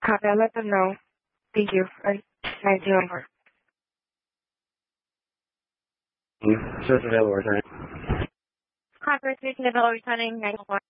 Copy, I'll let them know. Thank you. 19 number. Service available returning. Conference station available returning 911.